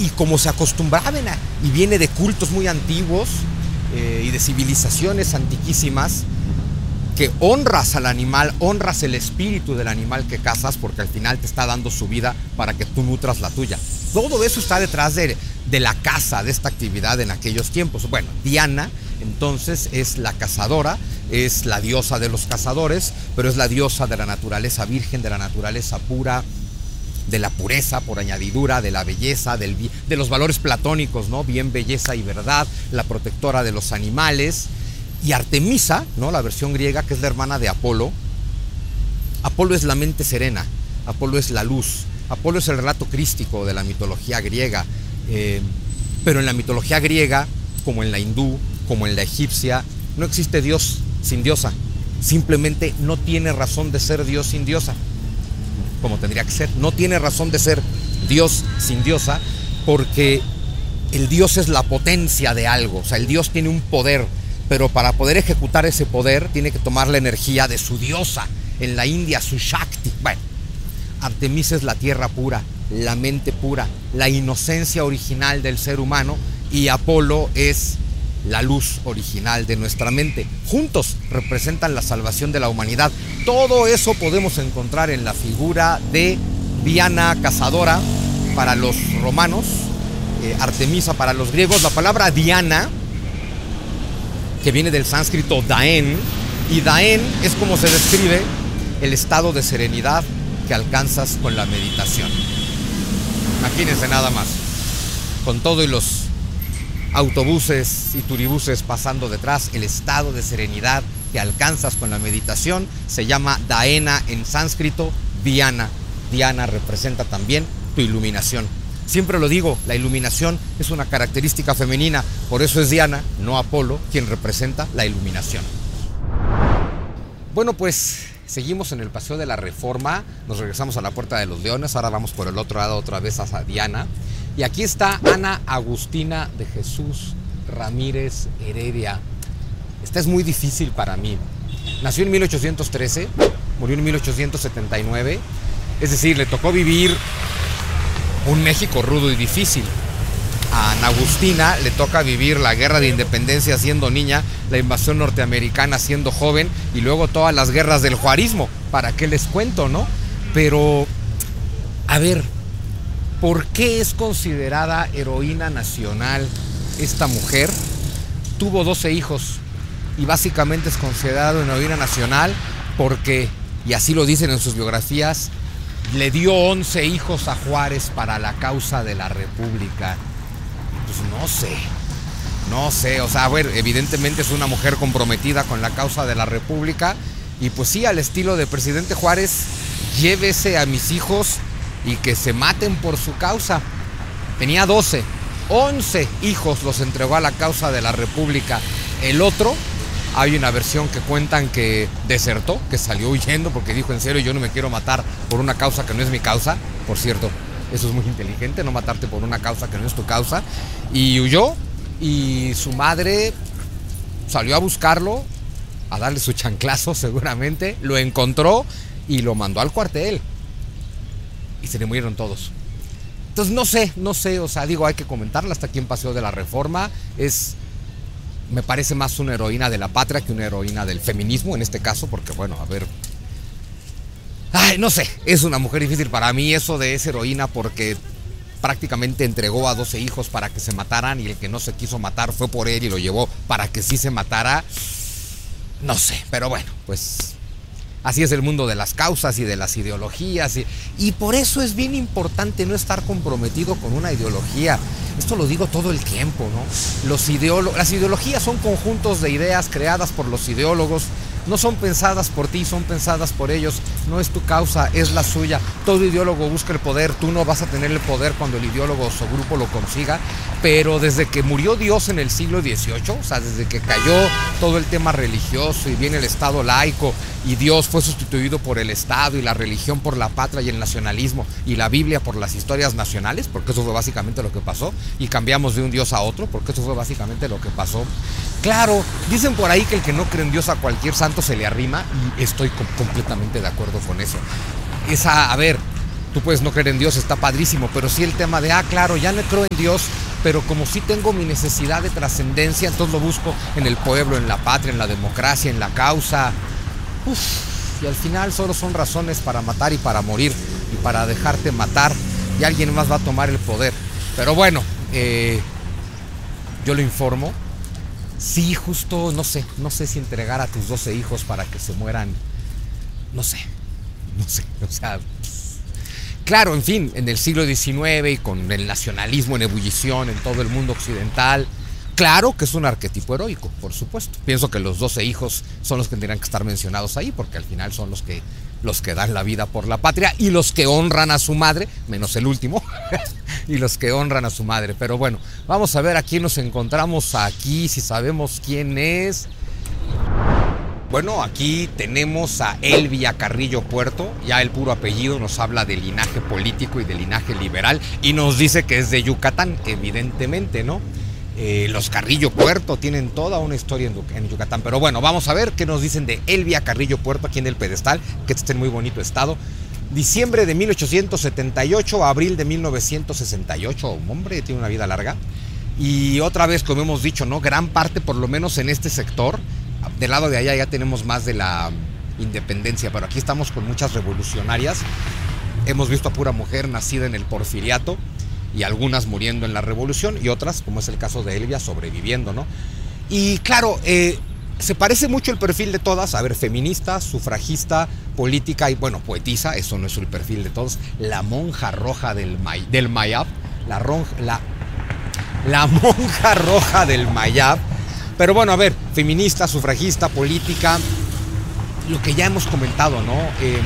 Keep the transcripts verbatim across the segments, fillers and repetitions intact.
y como se acostumbraban a, y viene de cultos muy antiguos eh, y de civilizaciones antiquísimas, que honras al animal, honras el espíritu del animal que cazas, porque al final te está dando su vida para que tú nutras la tuya. Todo eso está detrás de, de la caza, de esta actividad en aquellos tiempos. Bueno, Diana entonces es la cazadora, es la diosa de los cazadores, pero es la diosa de la naturaleza virgen, de la naturaleza pura, de la pureza por añadidura, de la belleza, del, de los valores platónicos, ¿no? Bien, belleza y verdad, la protectora de los animales. Y Artemisa, ¿no? La versión griega, que es la hermana de Apolo. Apolo es la mente serena, Apolo es la luz, Apolo es el relato crístico de la mitología griega. Eh, pero en la mitología griega, como en la hindú, como en la egipcia, no existe Dios sin diosa. Simplemente no tiene razón de ser Dios sin diosa, como tendría que ser. No tiene razón de ser Dios sin diosa, porque el Dios es la potencia de algo. O sea, el Dios tiene un poder, pero para poder ejecutar ese poder tiene que tomar la energía de su diosa. En la India, su Shakti. Bueno, Artemisa es la tierra pura, la mente pura, la inocencia original del ser humano, y Apolo es la luz original de nuestra mente. Juntos representan la salvación de la humanidad. Todo eso podemos encontrar en la figura de Diana cazadora para los romanos, eh, Artemisa para los griegos. La palabra Diana, que viene del sánscrito Daen, y Daen es como se describe el estado de serenidad que alcanzas con la meditación. Imagínense nada más, con todo y los autobuses y turibuses pasando detrás, el estado de serenidad que alcanzas con la meditación se llama Daena en sánscrito, Diana. Diana representa también tu iluminación. Siempre lo digo, la iluminación es una característica femenina, por eso es Diana, no Apolo, quien representa la iluminación. Bueno, pues seguimos en el Paseo de la Reforma, nos regresamos a la Puerta de los Leones, ahora vamos por el otro lado otra vez a Diana. Y aquí está Ana Agustina de Jesús Ramírez Heredia. Esta es muy difícil para mí. Nació en mil ochocientos trece, murió en mil ochocientos setenta y nueve. Es decir, le tocó vivir un México rudo y difícil. A Ana Agustina le toca vivir la guerra de independencia siendo niña, la invasión norteamericana siendo joven, y luego todas las guerras del juarismo. ¿Para qué les cuento, no? Pero, a ver, ¿por qué es considerada heroína nacional esta mujer? Tuvo doce hijos y básicamente es considerada una heroína nacional porque, y así lo dicen en sus biografías, le dio once hijos a Juárez para la causa de la República. Pues no sé, no sé, o sea, a ver, evidentemente es una mujer comprometida con la causa de la República y pues sí, al estilo de presidente Juárez, llévese a mis hijos y que se maten por su causa. Tenía doce, once hijos los entregó a la causa de la República. El otro, hay una versión que cuentan que desertó, que salió huyendo porque dijo, en serio, yo no me quiero matar por una causa que no es mi causa. Por cierto, eso es muy inteligente, no matarte por una causa que no es tu causa. Y huyó, y su madre salió a buscarlo, a darle su chanclazo seguramente, lo encontró y lo mandó al cuartel. Y se le murieron todos. Entonces no sé, no sé, o sea, digo, hay que comentarla. Hasta aquí en Paseo de la Reforma es, me parece más una heroína de la patria que una heroína del feminismo en este caso, porque bueno, a ver, ay, no sé, es una mujer difícil para mí eso de esa heroína, porque prácticamente entregó a doce hijos para que se mataran, y el que no se quiso matar fue por él y lo llevó para que sí se matara. No sé, pero bueno, pues así es el mundo de las causas y de las ideologías, y, y por eso es bien importante no estar comprometido con una ideología. Esto lo digo todo el tiempo, ¿no? Los ideólogos, las ideologías son conjuntos de ideas creadas por los ideólogos, no son pensadas por ti, son pensadas por ellos. No es tu causa, es la suya. Todo ideólogo busca el poder, tú no vas a tener el poder cuando el ideólogo o su grupo lo consiga. Pero desde que murió Dios en el siglo dieciocho, o sea, desde que cayó todo el tema religioso y viene el Estado laico y Dios fue sustituido por el Estado y la religión por la patria y el nacionalismo y la Biblia por las historias nacionales, porque eso fue básicamente lo que pasó, y cambiamos de un Dios a otro, porque eso fue básicamente lo que pasó. Claro, dicen por ahí que el que no cree en Dios a cualquier santo se le arrima, y estoy com- completamente de acuerdo con eso. Esa, a ver, tú puedes no creer en Dios, está padrísimo, pero sí el tema de, ah, claro, ya no creo en Dios, pero como sí tengo mi necesidad de trascendencia, entonces lo busco en el pueblo, en la patria, en la democracia, en la causa. Uf, y al final solo son razones para matar y para morir, y para dejarte matar, y alguien más va a tomar el poder. Pero bueno, eh, yo lo informo. Sí, justo, no sé, no sé si entregar a tus doce hijos para que se mueran, no sé, no sé, o sea, claro, en fin, en el siglo diecinueve y con el nacionalismo en ebullición en todo el mundo occidental, claro que es un arquetipo heroico, por supuesto. Pienso que los doce hijos son los que tendrían que estar mencionados ahí, porque al final son los que, los que dan la vida por la patria y los que honran a su madre, menos el último, y los que honran a su madre. Pero bueno, vamos a ver a quién nos encontramos aquí, si sabemos quién es. Bueno, aquí tenemos a Elvia Carrillo Puerto, ya el puro apellido nos habla de linaje político y de linaje liberal, y nos dice que es de Yucatán, evidentemente, ¿no? Eh, los Carrillo Puerto tienen toda una historia en, en Yucatán, pero bueno, vamos a ver qué nos dicen de Elvia Carrillo Puerto aquí en el pedestal, que está en muy bonito estado. Diciembre de mil ochocientos setenta y ocho, abril de mil novecientos sesenta y ocho, hombre, tiene una vida larga. Y otra vez, como hemos dicho, ¿no? Gran parte, por lo menos en este sector, del lado de allá ya tenemos más de la independencia, pero aquí estamos con muchas revolucionarias. Hemos visto a pura mujer nacida en el porfiriato y algunas muriendo en la revolución y otras, como es el caso de Elvia, sobreviviendo, ¿no? Y claro, eh, se parece mucho el perfil de todas, a ver, feminista, sufragista, política y, bueno, poetisa, eso no es el perfil de todos. La monja roja del, May, del Mayab, la, ronja, la, la monja roja del Mayab. Pero bueno, a ver, feminista, sufragista, política, lo que ya hemos comentado, ¿no? Eh,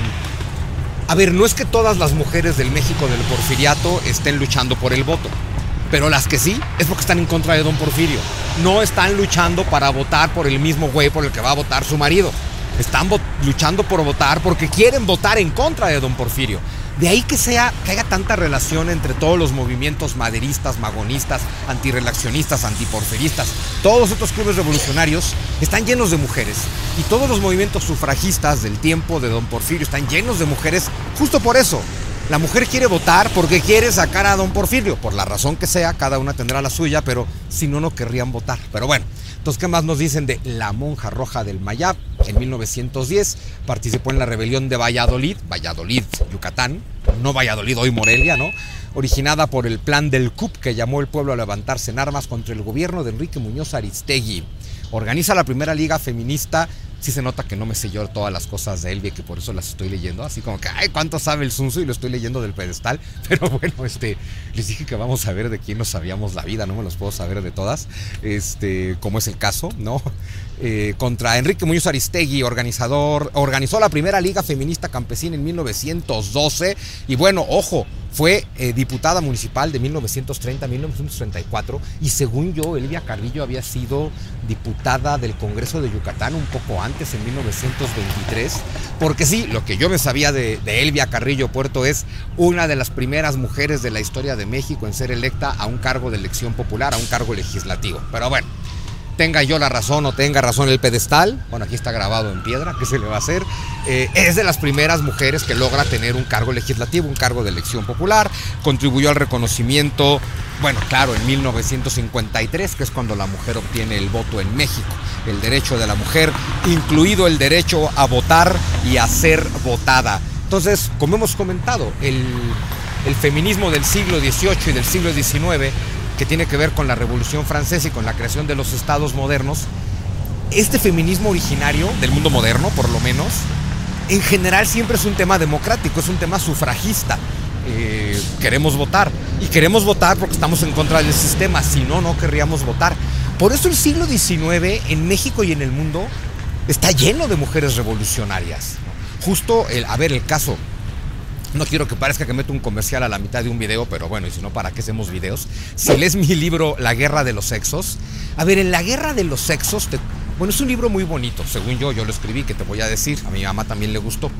a ver, no es que todas las mujeres del México del porfiriato estén luchando por el voto, pero las que sí, es porque están en contra de don Porfirio. No están luchando para votar por el mismo güey por el que va a votar su marido. Están luchando por votar porque quieren votar en contra de don Porfirio. De ahí que sea, que haya tanta relación entre todos los movimientos maderistas, magonistas, antirrelacionistas, antiporfiristas. Todos estos clubes revolucionarios están llenos de mujeres. Y todos los movimientos sufragistas del tiempo de don Porfirio están llenos de mujeres justo por eso. La mujer quiere votar porque quiere sacar a don Porfirio. Por la razón que sea, cada una tendrá la suya, pero si no, no querrían votar. Pero bueno, entonces, ¿qué más nos dicen de la monja roja del Mayab? En mil novecientos diez participó en la rebelión de Valladolid, Valladolid, Yucatán, no Valladolid, hoy Morelia, ¿no? Originada por el plan del C U P, que llamó el pueblo a levantarse en armas contra el gobierno de Enrique Muñoz Aristegui. Organiza la primera liga feminista. Sí se nota que no me sé yo todas las cosas de Elvia, que por eso las estoy leyendo, así como que, ay, ¿cuánto sabe el Sun Tzu? Y lo estoy leyendo del pedestal, pero bueno, este, les dije que vamos a ver de quién nos sabíamos la vida, no me los puedo saber de todas, este, como es el caso, ¿no? Eh, contra Enrique Muñoz Aristegui, organizador, organizó la primera liga feminista campesina en mil novecientos doce, y bueno, ojo, fue eh, diputada municipal de mil novecientos treinta a mil novecientos treinta y cuatro, y según yo, Elvia Carrillo había sido diputada del Congreso de Yucatán un poco antes, en mil novecientos veintitrés, porque sí, lo que yo me sabía de, de Elvia Carrillo Puerto es una de las primeras mujeres de la historia de México en ser electa a un cargo de elección popular, a un cargo legislativo. Pero bueno, tenga yo la razón o tenga razón el pedestal, bueno, aquí está grabado en piedra, ¿qué se le va a hacer? Eh, es de las primeras mujeres que logra tener un cargo legislativo, un cargo de elección popular, contribuyó al reconocimiento, bueno, claro, en mil novecientos cincuenta y tres, que es cuando la mujer obtiene el voto en México, el derecho de la mujer, incluido el derecho a votar y a ser votada. Entonces, como hemos comentado, el, el feminismo del siglo dieciocho y del siglo diecinueve, que tiene que ver con la Revolución Francesa y con la creación de los estados modernos, este feminismo originario del mundo moderno, por lo menos, en general siempre es un tema democrático, es un tema sufragista. Eh, queremos votar, y queremos votar porque estamos en contra del sistema, si no, no querríamos votar. Por eso el siglo diecinueve en México y en el mundo está lleno de mujeres revolucionarias. Justo, el, a ver, el caso... No quiero que parezca que meto un comercial a la mitad de un video, pero bueno, y si no, ¿para qué hacemos videos? Si lees mi libro, La Guerra de los Sexos, a ver, en La Guerra de los Sexos, te, bueno, es un libro muy bonito, según yo, yo lo escribí, que te voy a decir, a mi mamá también le gustó.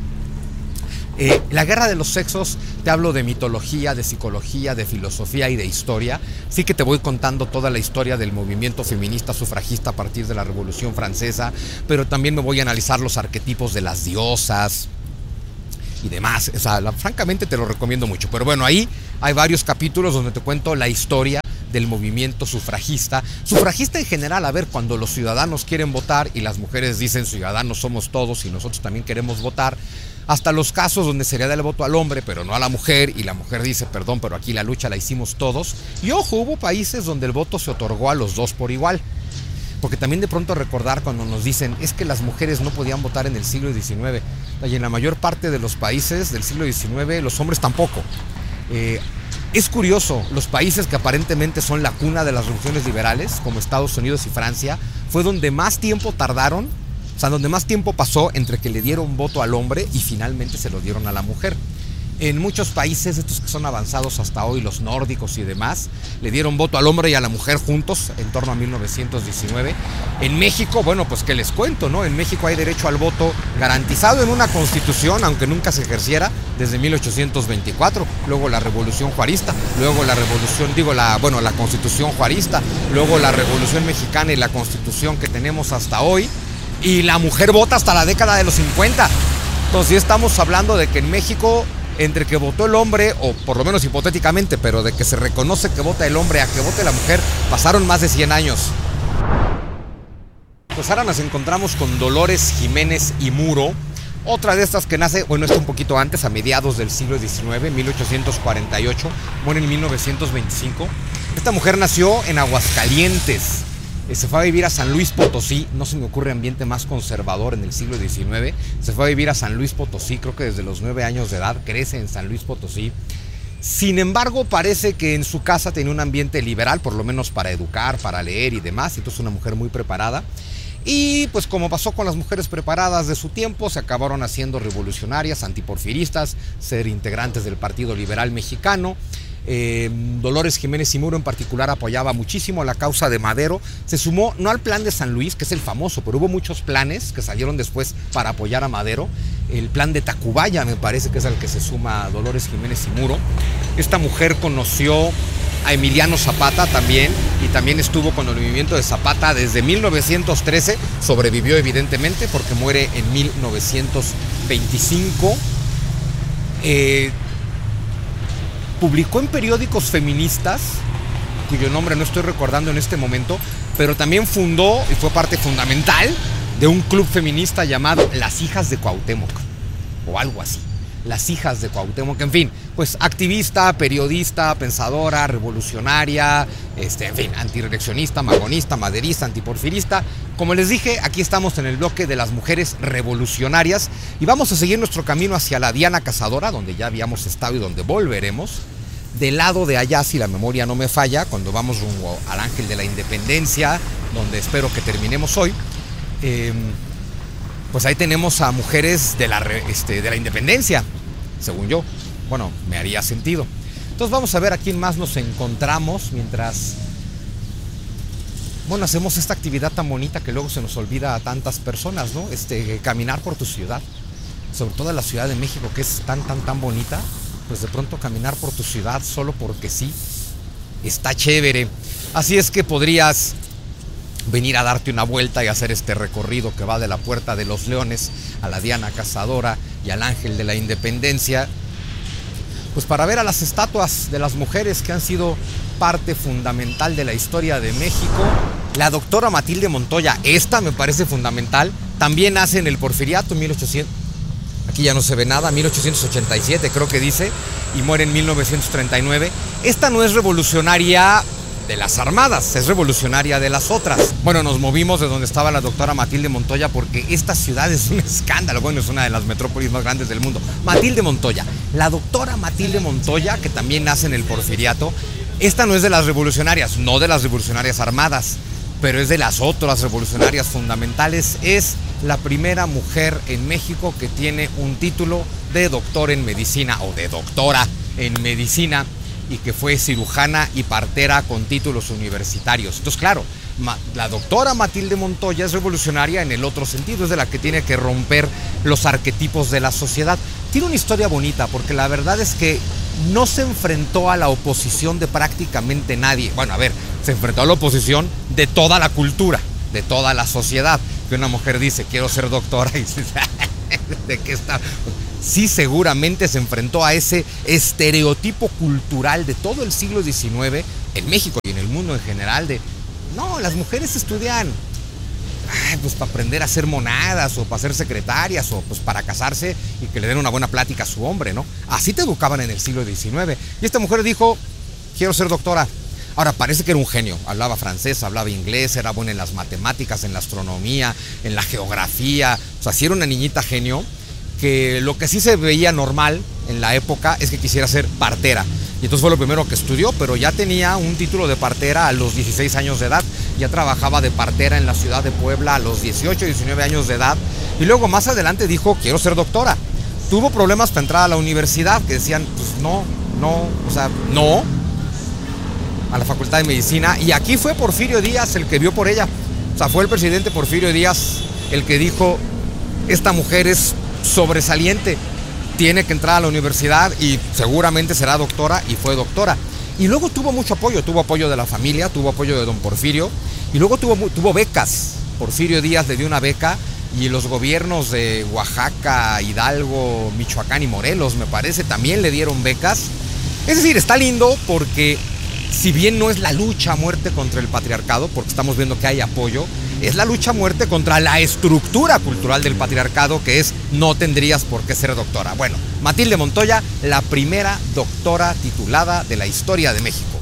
Eh, La Guerra de los Sexos, te hablo de mitología, de psicología, de filosofía y de historia. Sí que te voy contando toda la historia del movimiento feminista sufragista a partir de la Revolución Francesa, pero también me voy a analizar los arquetipos de las diosas, y demás. O sea, la, francamente te lo recomiendo mucho. Pero bueno, ahí hay varios capítulos donde te cuento la historia del movimiento sufragista. Sufragista en general, a ver, cuando los ciudadanos quieren votar y las mujeres dicen ciudadanos somos todos y nosotros también queremos votar, hasta los casos donde sería del voto al hombre pero no a la mujer y la mujer dice perdón, pero aquí la lucha la hicimos todos. Y ojo, hubo países donde el voto se otorgó a los dos por igual. Porque también de pronto recordar cuando nos dicen es que las mujeres no podían votar en el siglo diecinueve. Y en la mayor parte de los países del siglo diecinueve los hombres tampoco. Eh, Es curioso, los países que aparentemente son la cuna de las revoluciones liberales, como Estados Unidos y Francia, fue donde más tiempo tardaron, o sea, donde más tiempo pasó entre que le dieron voto al hombre y finalmente se lo dieron a la mujer. En muchos países, estos que son avanzados hasta hoy, los nórdicos y demás, le dieron voto al hombre y a la mujer juntos en torno a mil novecientos diecinueve. En México, bueno, pues qué les cuento, ¿no? En México hay derecho al voto garantizado en una constitución, aunque nunca se ejerciera, desde mil ochocientos veinticuatro. Luego la Revolución Juarista, luego la Revolución, digo, la, bueno, la Constitución Juarista, luego la Revolución Mexicana y la Constitución que tenemos hasta hoy. Y la mujer vota hasta la década de los cincuenta. Entonces, sí estamos hablando de que en México, entre que votó el hombre, o por lo menos hipotéticamente, pero de que se reconoce que vota el hombre a que vote la mujer, pasaron más de cien años. Pues ahora nos encontramos con Dolores Jiménez y Muro, otra de estas que nace, bueno, está un poquito antes, a mediados del siglo diecinueve, mil ochocientos cuarenta y ocho, muere en mil novecientos veinticinco. Esta mujer nació en Aguascalientes. Se fue a vivir a San Luis Potosí, no se me ocurre ambiente más conservador en el siglo diecinueve. Se fue a vivir a San Luis Potosí, creo que desde los nueve años de edad, crece en San Luis Potosí. Sin embargo, parece que en su casa tenía un ambiente liberal, por lo menos para educar, para leer y demás. Entonces, una mujer muy preparada. Y pues como pasó con las mujeres preparadas de su tiempo, se acabaron haciendo revolucionarias, antiporfiristas, ser integrantes del Partido Liberal Mexicano. Eh, Dolores Jiménez y Muro en particular apoyaba muchísimo la causa de Madero. Se sumó no al plan de San Luis, que es el famoso, pero hubo muchos planes que salieron después para apoyar a Madero. El plan de Tacubaya me parece que es al que se suma Dolores Jiménez y Muro. Esta mujer conoció a Emiliano Zapata también, y también estuvo con el movimiento de Zapata desde mil novecientos trece, sobrevivió evidentemente porque muere en mil novecientos veinticinco. Eh, publicó en periódicos feministas, cuyo nombre no estoy recordando en este momento, pero también fundó y fue parte fundamental de un club feminista llamado Las Hijas de Cuauhtémoc, o algo así. Las Hijas de Cuauhtémoc, en fin, pues activista, periodista, pensadora, revolucionaria, este, en fin, antireeleccionista, magonista, maderista, antiporfirista. Como les dije, aquí estamos en el bloque de las mujeres revolucionarias y vamos a seguir nuestro camino hacia la Diana Cazadora, donde ya habíamos estado y donde volveremos. Del lado de allá, si la memoria no me falla, cuando vamos rumbo al Ángel de la Independencia, donde espero que terminemos hoy, eh, pues ahí tenemos a mujeres de la, este, de la independencia, según yo. Bueno, me haría sentido. Entonces vamos a ver a quién más nos encontramos mientras, bueno, hacemos esta actividad tan bonita que luego se nos olvida a tantas personas, ¿no? Este, caminar por tu ciudad, sobre todo la Ciudad de México, que es tan, tan, tan bonita. Pues de pronto caminar por tu ciudad solo porque sí, está chévere. Así es que podrías venir a darte una vuelta y hacer este recorrido que va de la Puerta de los Leones a la Diana Cazadora y al Ángel de la Independencia, pues para ver a las estatuas de las mujeres que han sido parte fundamental de la historia de México. La doctora Matilde Montoya, esta me parece fundamental, también nace en el Porfiriato en mil ochocientos, aquí ya no se ve nada, mil ochocientos ochenta y siete creo que dice, y muere en mil novecientos treinta y nueve. Esta no es revolucionaria de las armadas, es revolucionaria de las otras. Bueno, nos movimos de donde estaba la doctora Matilde Montoya porque esta ciudad es un escándalo. Bueno, es una de las metrópolis más grandes del mundo. Matilde Montoya, la doctora Matilde Montoya, que también nace en el Porfiriato. Esta no es de las revolucionarias, no de las revolucionarias armadas, pero es de las otras revolucionarias fundamentales. Es la primera mujer en México que tiene un título de doctor en medicina o de doctora en medicina, y que fue cirujana y partera con títulos universitarios. Entonces, claro, la doctora Matilde Montoya es revolucionaria en el otro sentido, es de la que tiene que romper los arquetipos de la sociedad. Tiene una historia bonita, porque la verdad es que no se enfrentó a la oposición de prácticamente nadie. Bueno, a ver, se enfrentó a la oposición de toda la cultura, de toda la sociedad. Que una mujer dice, quiero ser doctora, y dice, ¿de qué está? sí seguramente se enfrentó a ese estereotipo cultural de todo el siglo diecinueve en México y en el mundo en general de, no, las mujeres estudian ay, pues para aprender a hacer monadas o para ser secretarias o pues para casarse y que le den una buena plática a su hombre, ¿no? Así te educaban en el siglo diecinueve. Y esta mujer dijo, quiero ser doctora. Ahora, parece que era un genio, hablaba francés, hablaba inglés, era buena en las matemáticas, en la astronomía, en la geografía, o sea, sí era una niñita genio, que lo que sí se veía normal en la época es que quisiera ser partera. Y entonces fue lo primero que estudió, pero ya tenía un título de partera a los dieciséis años de edad, ya trabajaba de partera en la ciudad de Puebla a los dieciocho, diecinueve años de edad, y luego más adelante dijo, quiero ser doctora. Tuvo problemas para entrar a la universidad, que decían, pues no, no, o sea, no, a la Facultad de Medicina, y aquí fue Porfirio Díaz el que vio por ella. O sea, fue el presidente Porfirio Díaz el que dijo, esta mujer es sobresaliente, tiene que entrar a la universidad y seguramente será doctora, y fue doctora. Y luego tuvo mucho apoyo, tuvo apoyo de la familia, tuvo apoyo de don Porfirio, y luego tuvo, tuvo becas. Porfirio Díaz le dio una beca, y los gobiernos de Oaxaca, Hidalgo, Michoacán y Morelos, me parece, también le dieron becas. Es decir, está lindo porque si bien no es la lucha a muerte contra el patriarcado, porque estamos viendo que hay apoyo, es la lucha a muerte contra la estructura cultural del patriarcado, que es no tendrías por qué ser doctora. Bueno, Matilde Montoya, la primera doctora titulada de la historia de México.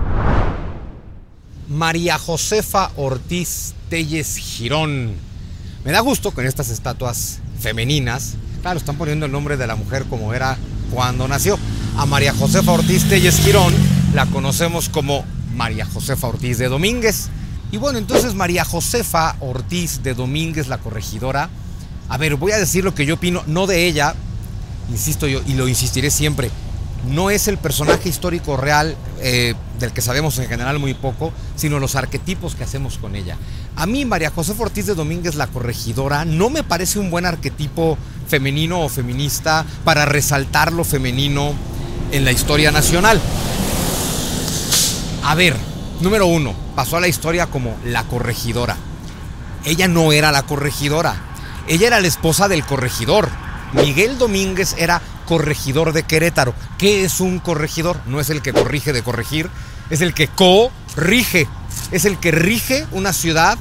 María Josefa Ortiz Telles Girón. Me da gusto con estas estatuas femeninas. Claro, están poniendo el nombre de la mujer como era cuando nació. A María Josefa Ortiz Telles Girón la conocemos como María Josefa Ortiz de Domínguez. Y bueno, entonces María Josefa Ortiz de Domínguez, la corregidora, a ver, voy a decir lo que yo opino, no de ella, insisto yo, y lo insistiré siempre, no es el personaje histórico real eh, del que sabemos en general muy poco, sino los arquetipos que hacemos con ella. A mí, María Josefa Ortiz de Domínguez, la corregidora, no me parece un buen arquetipo femenino o feminista para resaltar lo femenino en la historia nacional. A ver, número uno, pasó a la historia como la corregidora. Ella no era la corregidora, ella era la esposa del corregidor. Miguel Domínguez era corregidor de Querétaro. ¿Qué es un corregidor? No es el que corrige de corregir, es el que corrige, es el que rige una ciudad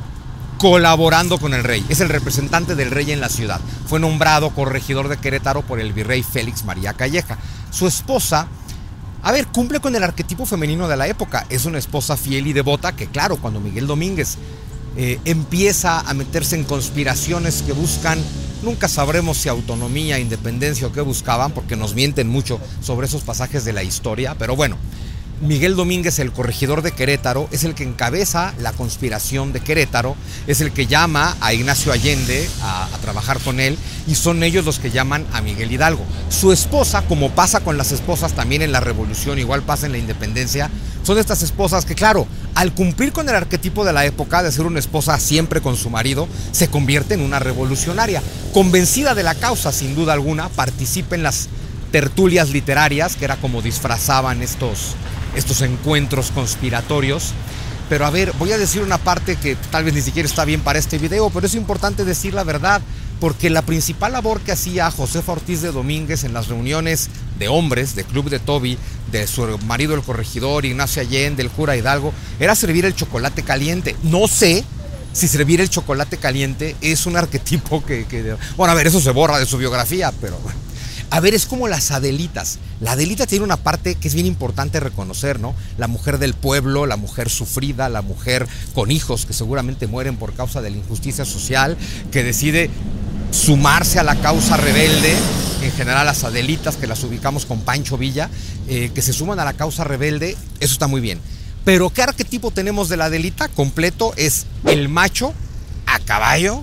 colaborando con el rey. Es el representante del rey en la ciudad. Fue nombrado corregidor de Querétaro por el virrey Félix María Calleja. Su esposa, a ver, cumple con el arquetipo femenino de la época. Es una esposa fiel y devota que, claro, cuando Miguel Domínguez eh, empieza a meterse en conspiraciones que buscan, nunca sabremos si autonomía, independencia o qué buscaban, porque nos mienten mucho sobre esos pasajes de la historia, pero bueno, Miguel Domínguez, el corregidor de Querétaro, es el que encabeza la conspiración de Querétaro, es el que llama a Ignacio Allende a, a trabajar con él, y son ellos los que llaman a Miguel Hidalgo. Su esposa, como pasa con las esposas también en la Revolución, igual pasa en la Independencia, son estas esposas que, claro, al cumplir con el arquetipo de la época de ser una esposa siempre con su marido, se convierte en una revolucionaria. Convencida de la causa, sin duda alguna, participa en las tertulias literarias, que era como disfrazaban estos... estos encuentros conspiratorios. Pero a ver, voy a decir una parte que tal vez ni siquiera está bien para este video, pero es importante decir la verdad, porque la principal labor que hacía Josefa Ortiz de Domínguez en las reuniones de hombres, de Club de Toby, de su marido el corregidor, Ignacio Allende, el cura Hidalgo, era servir el chocolate caliente. No sé si servir el chocolate caliente es un arquetipo que... que bueno, a ver, eso se borra de su biografía, pero bueno. A ver, es como las Adelitas. La Adelita tiene una parte que es bien importante reconocer, ¿no? La mujer del pueblo, la mujer sufrida, la mujer con hijos que seguramente mueren por causa de la injusticia social, que decide sumarse a la causa rebelde. En general las Adelitas, que las ubicamos con Pancho Villa, eh, que se suman a la causa rebelde, eso está muy bien. Pero ¿qué arquetipo tenemos de la Adelita? Completo es el macho a caballo,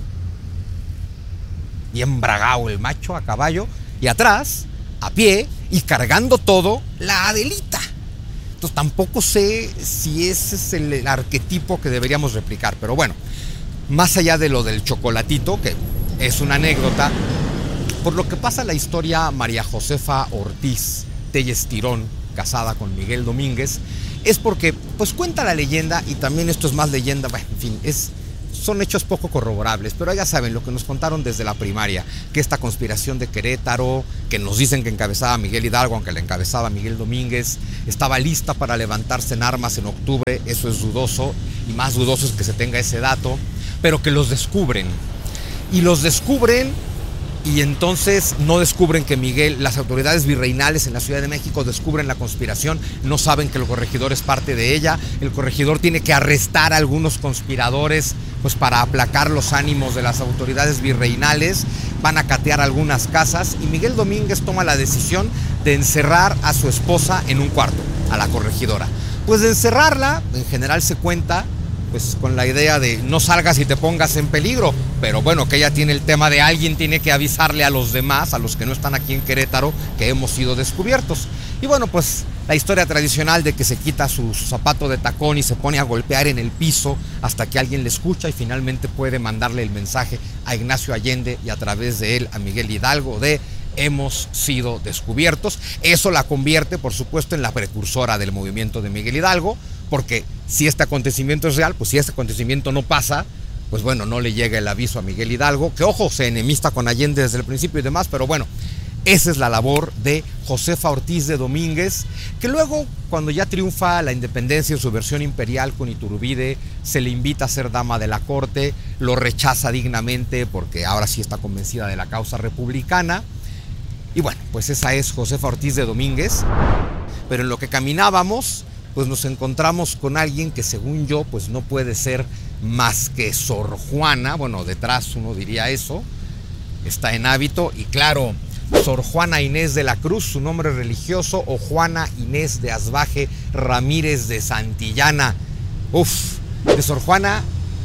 y embragado el macho a caballo, y atrás, a pie y cargando todo, la Adelita. Entonces tampoco sé si ese es el, el arquetipo que deberíamos replicar. Pero bueno, más allá de lo del chocolatito, que es una anécdota, por lo que pasa la historia María Josefa Ortiz Telles Girón, casada con Miguel Domínguez, es porque, pues cuenta la leyenda, y también esto es más leyenda, bueno, en fin, es son hechos poco corroborables, pero ya saben lo que nos contaron desde la primaria, que esta conspiración de Querétaro, que nos dicen que encabezaba Miguel Hidalgo, aunque la encabezaba Miguel Domínguez, estaba lista para levantarse en armas en octubre, eso es dudoso, y más dudoso es que se tenga ese dato, pero que los descubren, y los descubren, y entonces no descubren que Miguel, las autoridades virreinales en la Ciudad de México descubren la conspiración, no saben que el corregidor es parte de ella, el corregidor tiene que arrestar a algunos conspiradores pues para aplacar los ánimos de las autoridades virreinales, van a catear algunas casas y Miguel Domínguez toma la decisión de encerrar a su esposa en un cuarto, a la corregidora. Pues de encerrarla, en general se cuenta, pues con la idea de no salgas y te pongas en peligro, pero bueno, que ella tiene el tema de alguien tiene que avisarle a los demás, a los que no están aquí en Querétaro, que hemos sido descubiertos. Y bueno, pues la historia tradicional de que se quita su zapato de tacón y se pone a golpear en el piso hasta que alguien le escucha y finalmente puede mandarle el mensaje a Ignacio Allende y a través de él a Miguel Hidalgo de hemos sido descubiertos. Eso la convierte, por supuesto, en la precursora del movimiento de Miguel Hidalgo, porque si este acontecimiento es real, pues si este acontecimiento no pasa, pues bueno, no le llega el aviso a Miguel Hidalgo, que ojo, se enemista con Allende desde el principio y demás, pero bueno, esa es la labor de Josefa Ortiz de Domínguez, que luego, cuando ya triunfa la independencia en su versión imperial con Iturbide, se le invita a ser dama de la corte, lo rechaza dignamente porque ahora sí está convencida de la causa republicana. Y bueno, pues esa es Josefa Ortiz de Domínguez, pero en lo que caminábamos, pues nos encontramos con alguien que según yo, pues no puede ser más que Sor Juana, bueno, detrás uno diría eso, está en hábito, y claro, Sor Juana Inés de la Cruz, su nombre religioso, o Juana Inés de Asbaje Ramírez de Santillana. Uf, de Sor Juana,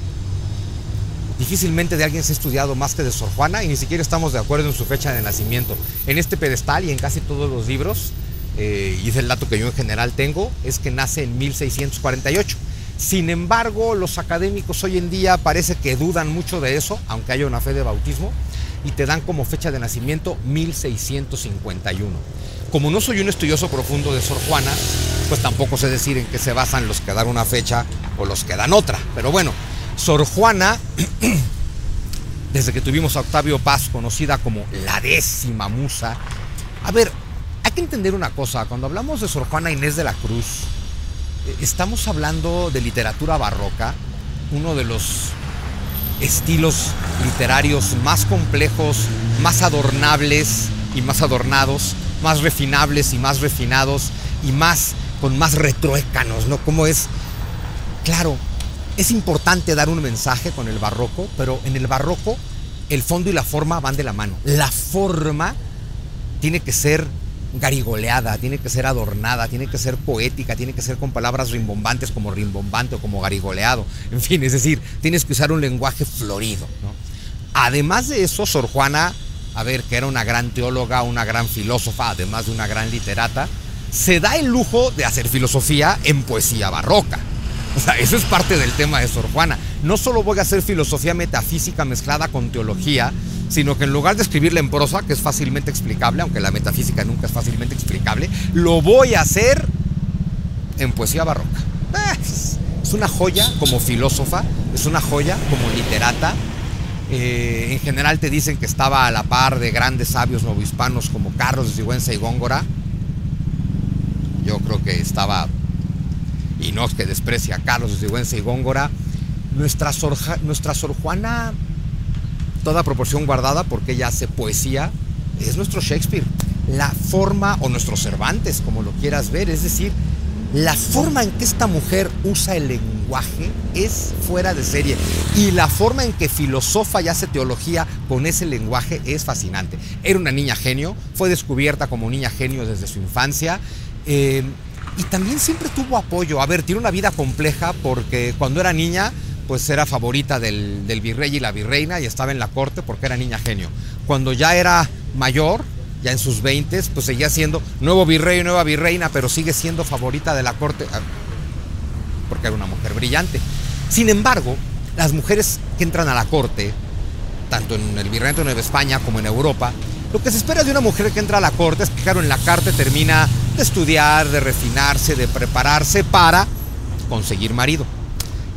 difícilmente de alguien se ha estudiado más que de Sor Juana y ni siquiera estamos de acuerdo en su fecha de nacimiento. En este pedestal y en casi todos los libros, eh, y es el dato que yo en general tengo, es que nace en mil seiscientos cuarenta y ocho. Sin embargo, los académicos hoy en día parece que dudan mucho de eso, aunque haya una fe de bautismo, y te dan como fecha de nacimiento mil seiscientos cincuenta y uno. Como no soy un estudioso profundo de Sor Juana, pues tampoco sé decir en qué se basan los que dan una fecha o los que dan otra. Pero bueno, Sor Juana, desde que tuvimos a Octavio Paz, conocida como la décima musa. A ver, hay que entender una cosa, cuando hablamos de Sor Juana Inés de la Cruz, estamos hablando de literatura barroca, uno de los estilos literarios más complejos, más adornables y más adornados, más refinables y más refinados y más con más retruécanos, ¿no? Como es, claro, es importante dar un mensaje con el barroco, pero en el barroco el fondo y la forma van de la mano. La forma tiene que ser garigoleada, tiene que ser adornada, tiene que ser poética, tiene que ser con palabras rimbombantes como rimbombante o como garigoleado. En fin, es decir, tienes que usar un lenguaje florido, ¿no? Además de eso, Sor Juana, a ver, que era una gran teóloga, una gran filósofa, además de una gran literata, se da el lujo de hacer filosofía en poesía barroca. O sea, eso es parte del tema de Sor Juana. No solo voy a hacer filosofía metafísica mezclada con teología, sino que en lugar de escribirla en prosa, que es fácilmente explicable, aunque la metafísica nunca es fácilmente explicable, lo voy a hacer en poesía barroca. Es una joya como filósofa, es una joya como literata. Eh, en general te dicen que estaba a la par de grandes sabios novohispanos como Carlos de Sigüenza y Góngora. Yo creo que estaba, y no es que desprecie a Carlos de Sigüenza y Góngora. Nuestra Sor, nuestra Sor Juana, toda proporción guardada porque ella hace poesía, es nuestro Shakespeare. La forma, o nuestro Cervantes, como lo quieras ver, es decir, la forma en que esta mujer usa el lenguaje es fuera de serie. Y la forma en que filosofa y hace teología con ese lenguaje es fascinante. Era una niña genio, fue descubierta como niña genio desde su infancia. Eh, y también siempre tuvo apoyo. A ver, tiene una vida compleja porque cuando era niña, pues era favorita del, del virrey y la virreina y estaba en la corte porque era niña genio. Cuando ya era mayor, ya en sus veintes, pues seguía siendo nuevo virrey y nueva virreina, pero sigue siendo favorita de la corte porque era una mujer brillante. Sin embargo, las mujeres que entran a la corte, tanto en el virreinato de Nueva España como en Europa, lo que se espera de una mujer que entra a la corte es que, claro, en la corte termina de estudiar, de refinarse, de prepararse para conseguir marido.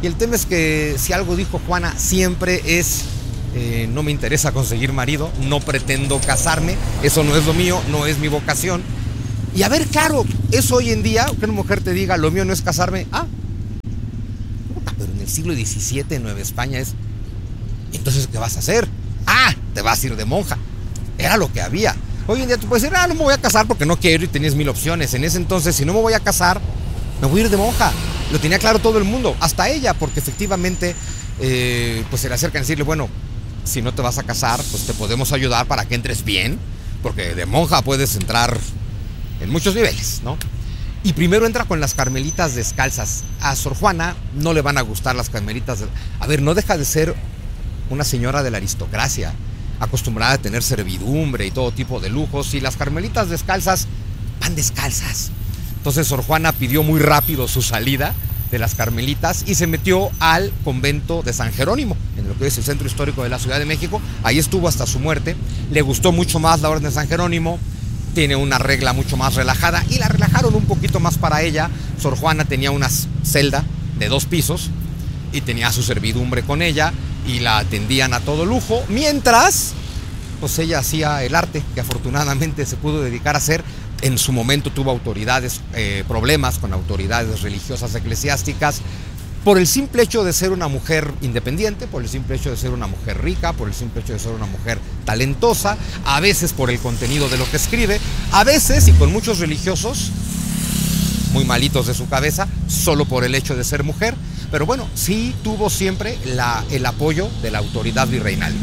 Y el tema es que si algo dijo Juana siempre es, eh, no me interesa conseguir marido, no pretendo casarme, eso no es lo mío, no es mi vocación. Y a ver, claro, eso hoy en día, que una mujer te diga, lo mío no es casarme, ah, pero en el siglo diecisiete en Nueva España es, entonces, ¿qué vas a hacer? Ah, te vas a ir de monja. Era lo que había. Hoy en día tú puedes decir, ah, no me voy a casar porque no quiero y tenías mil opciones. En ese entonces, si no me voy a casar, me voy a ir de monja. Lo tenía claro todo el mundo, hasta ella, porque efectivamente, eh, pues se le acercan a decirle, bueno, si no te vas a casar, pues te podemos ayudar para que entres bien, porque de monja puedes entrar en muchos niveles, ¿no? Y primero entra con las carmelitas descalzas. A Sor Juana no le van a gustar las carmelitas. De... A ver, no deja de ser una señora de la aristocracia, acostumbrada a tener servidumbre y todo tipo de lujos, y las carmelitas descalzas van descalzas. Entonces Sor Juana pidió muy rápido su salida de las carmelitas y se metió al convento de San Jerónimo, en lo que es el centro histórico de la Ciudad de México. Ahí estuvo hasta su muerte. Le gustó mucho más la orden de San Jerónimo, tiene una regla mucho más relajada y la relajaron un poquito más para ella. Sor Juana tenía una celda de dos pisos y tenía su servidumbre con ella y la atendían a todo lujo, mientras pues ella hacía el arte que afortunadamente se pudo dedicar a hacer. En su momento tuvo autoridades, eh, problemas con autoridades religiosas eclesiásticas por el simple hecho de ser una mujer independiente, por el simple hecho de ser una mujer rica, por el simple hecho de ser una mujer talentosa, a veces por el contenido de lo que escribe, a veces, y con muchos religiosos muy malitos de su cabeza, solo por el hecho de ser mujer. Pero bueno, sí tuvo siempre la, el apoyo de la autoridad virreinal.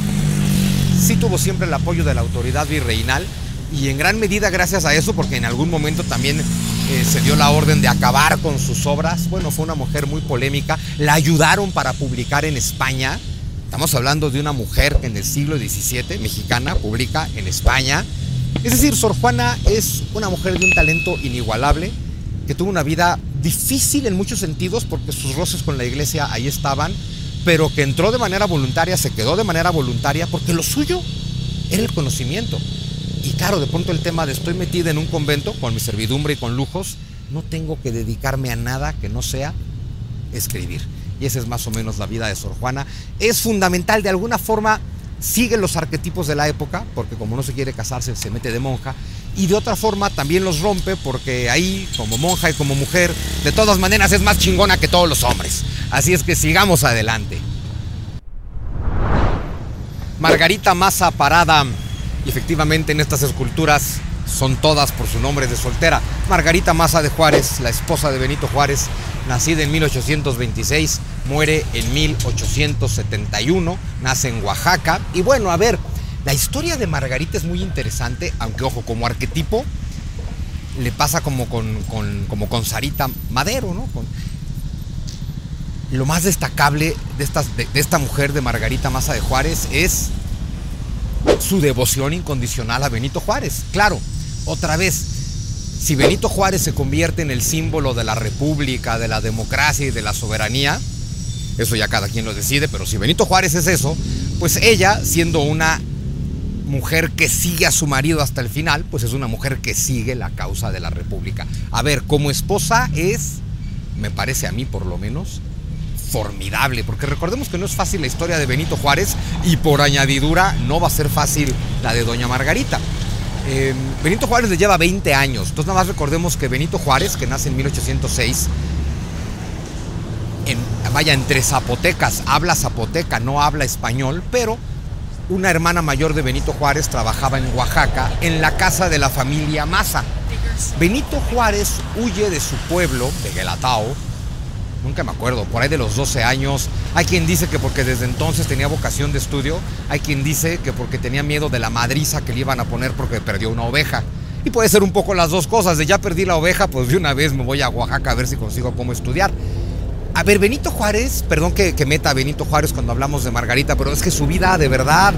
Sí tuvo siempre el apoyo de la autoridad virreinal y en gran medida gracias a eso, porque en algún momento también eh, se dio la orden de acabar con sus obras. Bueno, fue una mujer muy polémica. La ayudaron para publicar en España. Estamos hablando de una mujer que en el siglo diecisiete, mexicana, publica en España. Es decir, Sor Juana es una mujer de un talento inigualable, que tuvo una vida difícil en muchos sentidos porque sus roces con la iglesia ahí estaban, pero que entró de manera voluntaria, se quedó de manera voluntaria porque lo suyo era el conocimiento. Y claro, de pronto el tema de estoy metida en un convento con mi servidumbre y con lujos, no tengo que dedicarme a nada que no sea escribir. Y esa es más o menos la vida de Sor Juana. Es fundamental, de alguna forma sigue los arquetipos de la época, porque como no se quiere casarse, se mete de monja, y de otra forma también los rompe, porque ahí, como monja y como mujer, de todas maneras es más chingona que todos los hombres. Así es que sigamos adelante. Margarita Maza Parada. Y efectivamente en estas esculturas son todas por su nombre de soltera. Margarita Maza de Juárez, la esposa de Benito Juárez, nacida en mil ochocientos veintiséis, muere en mil ochocientos setenta y uno, nace en Oaxaca. Y bueno, a ver, la historia de Margarita es muy interesante, aunque ojo, como arquetipo le pasa como con, con, como con Sarita Madero, ¿no? Con... Lo más destacable de, estas, de, de esta mujer de Margarita Maza de Juárez es su devoción incondicional a Benito Juárez. Claro, otra vez, si Benito Juárez se convierte en el símbolo de la república, de la democracia y de la soberanía, eso ya cada quien lo decide, pero si Benito Juárez es eso, pues ella, siendo una mujer que sigue a su marido hasta el final, pues es una mujer que sigue la causa de la república. A ver, como esposa es, me parece a mí por lo menos, formidable, porque recordemos que no es fácil la historia de Benito Juárez y por añadidura no va a ser fácil la de doña Margarita. Eh, Benito Juárez le lleva veinte años, entonces nada más recordemos que Benito Juárez, que nace en mil ochocientos seis, en, vaya, entre zapotecas, habla zapoteca, no habla español, pero una hermana mayor de Benito Juárez trabajaba en Oaxaca, en la casa de la familia Maza. Benito Juárez huye de su pueblo, de Guelatao, nunca me acuerdo, por ahí de los doce años. Hay quien dice que porque desde entonces tenía vocación de estudio, hay quien dice que porque tenía miedo de la madriza que le iban a poner porque perdió una oveja. Y puede ser un poco las dos cosas, de ya perdí la oveja, pues de una vez me voy a Oaxaca a ver si consigo cómo estudiar. A ver, Benito Juárez, perdón que, que meta a Benito Juárez cuando hablamos de Margarita, pero es que su vida de verdad,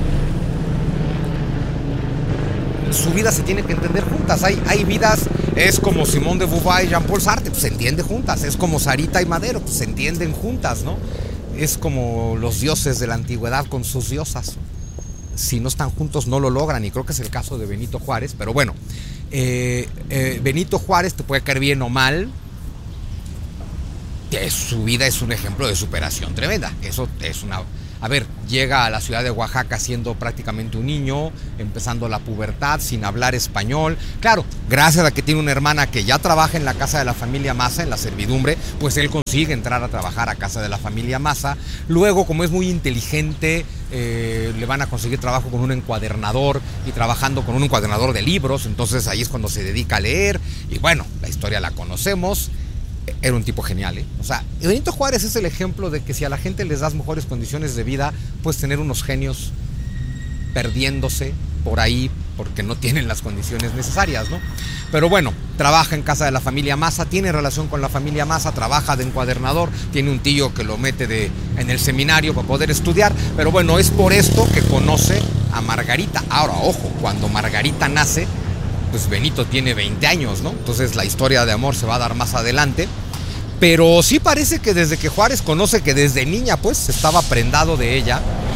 su vida se tiene que entender juntas. Hay, hay vidas, es como Simone de Beauvoir y Jean-Paul Sartre, pues se entiende juntas. Es como Sarita y Madero, pues se entienden juntas, ¿no? Es como los dioses de la antigüedad con sus diosas. Si no están juntos no lo logran, y creo que es el caso de Benito Juárez. Pero bueno, eh, eh, Benito Juárez te puede caer bien o mal, que su vida es un ejemplo de superación tremenda. Eso es una... A ver, llega a la ciudad de Oaxaca siendo prácticamente un niño, empezando la pubertad, sin hablar español. Claro, gracias a que tiene una hermana que ya trabaja en la casa de la familia Maza, en la servidumbre, pues él consigue entrar a trabajar a casa de la familia Maza. Luego, como es muy inteligente, eh, le van a conseguir trabajo con un encuadernador y trabajando con un encuadernador de libros. Entonces ahí es cuando se dedica a leer. Y bueno, la historia la conocemos. Era un tipo genial, ¿eh? O sea, Benito Juárez es el ejemplo de que si a la gente les das mejores condiciones de vida, puedes tener unos genios perdiéndose por ahí porque no tienen las condiciones necesarias, ¿no? Pero bueno, trabaja en casa de la familia Maza, tiene relación con la familia Maza, trabaja de encuadernador, tiene un tío que lo mete de, en el seminario para poder estudiar, pero bueno, es por esto que conoce a Margarita. Ahora, ojo, cuando Margarita nace, pues Benito tiene veinte años, ¿no? Entonces la historia de amor se va a dar más adelante. Pero sí parece que desde que Juárez conoce que desde niña, pues, estaba prendado de ella.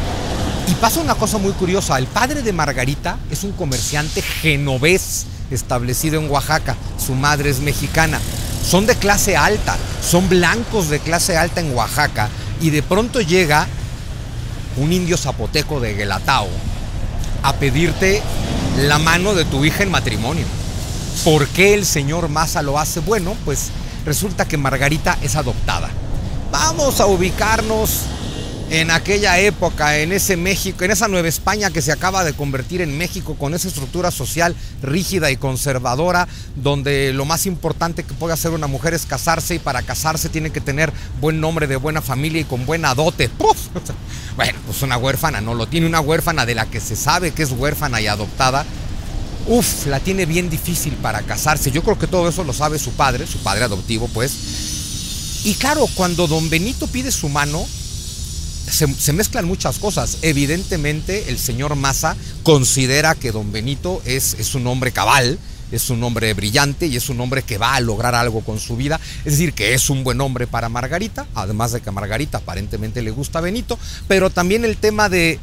Y pasa una cosa muy curiosa. El padre de Margarita es un comerciante genovés establecido en Oaxaca. Su madre es mexicana. Son de clase alta. Son blancos de clase alta en Oaxaca. Y de pronto llega un indio zapoteco de Guelatao a pedirte la mano de tu hija en matrimonio. ¿Por qué el señor Maza lo hace? Bueno, pues resulta que Margarita es adoptada. Vamos a ubicarnos en aquella época, en ese México, en esa Nueva España que se acaba de convertir en México, con esa estructura social rígida y conservadora, donde lo más importante que puede hacer una mujer es casarse, y para casarse tiene que tener buen nombre de buena familia y con buena dote. ¡Puf! Bueno, pues una huérfana no lo tiene, una huérfana de la que se sabe que es huérfana y adoptada. Uf, la tiene bien difícil para casarse. Yo creo que todo eso lo sabe su padre, su padre adoptivo, pues. Y claro, cuando don Benito pide su mano, se, se mezclan muchas cosas. Evidentemente, el señor Maza considera que don Benito es, es un hombre cabal, es un hombre brillante y es un hombre que va a lograr algo con su vida. Es decir, que es un buen hombre para Margarita, además de que a Margarita aparentemente le gusta Benito, pero también el tema de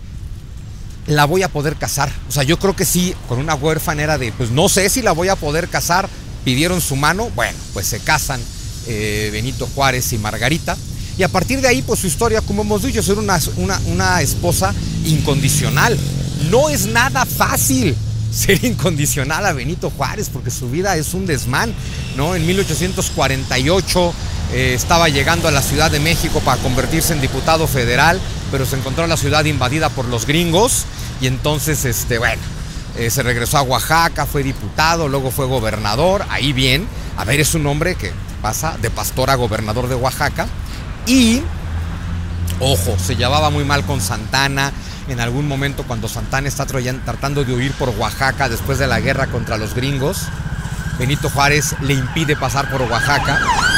la voy a poder casar. O sea, yo creo que sí, con una huérfana era de, pues no sé si la voy a poder casar. Pidieron su mano, bueno, pues se casan eh, Benito Juárez y Margarita. Y a partir de ahí, pues su historia, como hemos dicho, es ser una, una, una esposa incondicional. No es nada fácil ser incondicional a Benito Juárez, porque su vida es un desmán, ¿no? En mil ochocientos cuarenta y ocho eh, estaba llegando a la Ciudad de México para convertirse en diputado federal, pero se encontró la ciudad invadida por los gringos y entonces, este, bueno, eh, se regresó a Oaxaca, fue diputado, luego fue gobernador, ahí bien. A ver, es un hombre que pasa de pastor a gobernador de Oaxaca y, ojo, se llevaba muy mal con Santana. En algún momento, cuando Santana está tratando de huir por Oaxaca después de la guerra contra los gringos, Benito Juárez le impide pasar por Oaxaca.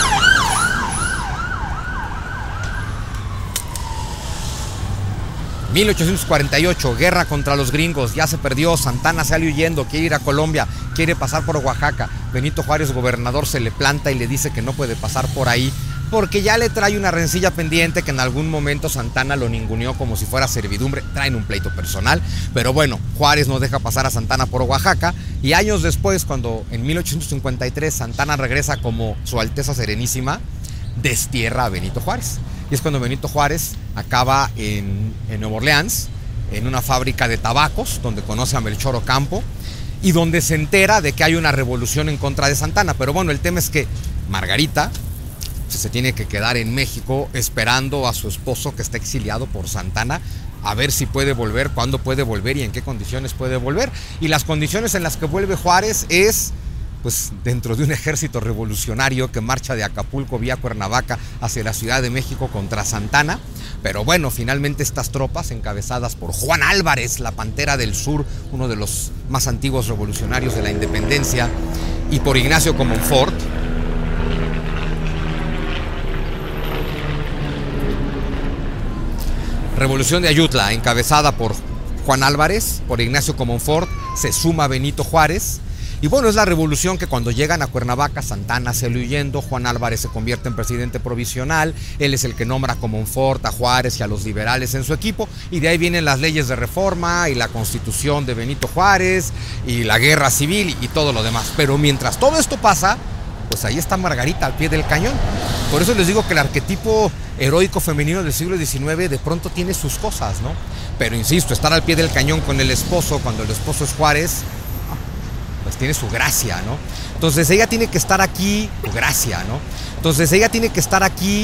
mil ochocientos cuarenta y ocho, guerra contra los gringos, ya se perdió, Santana sale huyendo, quiere ir a Colombia, quiere pasar por Oaxaca. Benito Juárez, gobernador, se le planta y le dice que no puede pasar por ahí, porque ya le trae una rencilla pendiente que en algún momento Santana lo ninguneó como si fuera servidumbre. Traen un pleito personal, pero bueno, Juárez no deja pasar a Santana por Oaxaca, y años después, cuando en mil ochocientos cincuenta y tres Santana regresa como Su Alteza Serenísima, destierra a Benito Juárez. Y es cuando Benito Juárez acaba en, en Nueva Orleans, en una fábrica de tabacos, donde conoce a Melchor Ocampo, y donde se entera de que hay una revolución en contra de Santana. Pero bueno, el tema es que Margarita se tiene que quedar en México esperando a su esposo que está exiliado por Santana, a ver si puede volver, cuándo puede volver y en qué condiciones puede volver. Y las condiciones en las que vuelve Juárez es, pues, dentro de un ejército revolucionario que marcha de Acapulco vía Cuernavaca hacia la Ciudad de México contra Santana. Pero bueno, finalmente estas tropas, encabezadas por Juan Álvarez, la Pantera del Sur, uno de los más antiguos revolucionarios de la independencia, y por Ignacio Comonfort, Revolución de Ayutla, encabezada por Juan Álvarez, por Ignacio Comonfort, se suma Benito Juárez. Y bueno, es la revolución que cuando llegan a Cuernavaca, Santana sale huyendo, Juan Álvarez se convierte en presidente provisional, él es el que nombra a Comonfort, a Juárez y a los liberales en su equipo, y de ahí vienen las leyes de reforma y la constitución de Benito Juárez y la guerra civil y todo lo demás. Pero mientras todo esto pasa, pues ahí está Margarita al pie del cañón. Por eso les digo que el arquetipo heroico femenino del siglo diecinueve de pronto tiene sus cosas, ¿no? Pero insisto, estar al pie del cañón con el esposo, cuando el esposo es Juárez, pues tiene su gracia, ¿no? Entonces ella tiene que estar aquí, su gracia, ¿no? Entonces ella tiene que estar aquí